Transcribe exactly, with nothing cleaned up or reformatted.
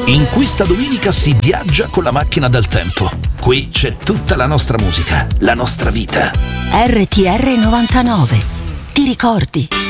In questa domenica si viaggia con la macchina del tempo. Qui c'è tutta la nostra musica, la nostra vita. R T R novantanove. Ti ricordi?